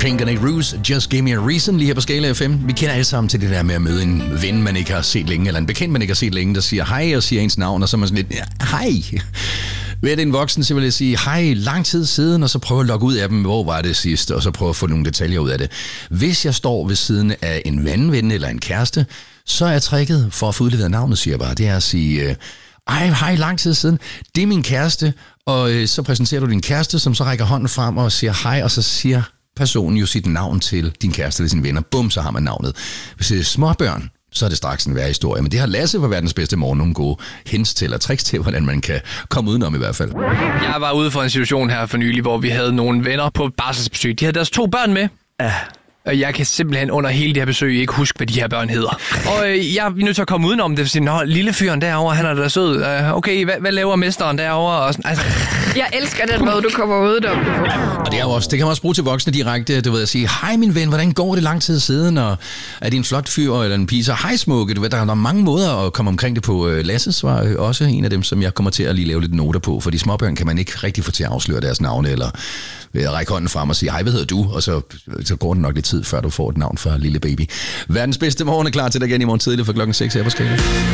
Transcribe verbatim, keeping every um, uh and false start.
Pink and Nate Rules, Just Give Me a Reason, lige her på Skala F M. Vi kender alle sammen til det der med at møde en ven, man ikke har set længe, eller en bekendt, man ikke har set længe, der siger hej og siger ens navn, og så er man sådan lidt, ja, hej. Ved at en voksen, så vil jeg sige, hej, lang tid siden, og så prøve at logge ud af dem, hvor var det sidst, og så prøve at få nogle detaljer ud af det. Hvis jeg står ved siden af en ven, eller en kæreste, så er tricket for at få udleveret navnet, siger jeg bare, det er at sige, ej, hej, lang tid siden, det er min kæreste, og øh, så præsenterer du din kæreste, som så rækker hånden frem og siger hej, og så siger personen jo sit navn til din kæreste eller sine venner. Bum, så har man navnet. Hvis det er småbørn, så er det straks en værre historie. Men det har Lasse fra Verdens Bedste Morgen nogle gode hints til, og tricks til, hvordan man kan komme udenom i hvert fald. Jeg var ude for en situation her for nylig, hvor vi havde nogle venner på barselsbesøg. De havde deres to børn med. Ja. Og jeg kan simpelthen under hele det her besøg ikke huske, hvad de her børn hedder. Og øh, jeg er nødt til at komme udenom det, for sige, nå, lille fyren derovre, han er da sød. Uh, okay, hvad, hvad laver mesteren derovre? Og sådan, altså. Jeg elsker den måde, du kommer udenom det på. Og det, er også, det kan man også bruge til voksne direkte, du ved, at sige, hej min ven, hvordan går det lang tid siden? Og er det en flot fyr eller en pige? Så hej smukke, du ved, der er mange måder at komme omkring det på. Lasses var også en af dem, som jeg kommer til at lige lave lidt noter på, for de småbørn kan man ikke rigtig få til at afsløre deres navne, eller ved at række hånden frem og sige, hej, hvad hedder du? Og så, så går det nok lidt tid, før du får et navn for lille baby. Verdens Bedste Morgen er klar til dig igen i morgen tidlig fra klokken seks her på Skala.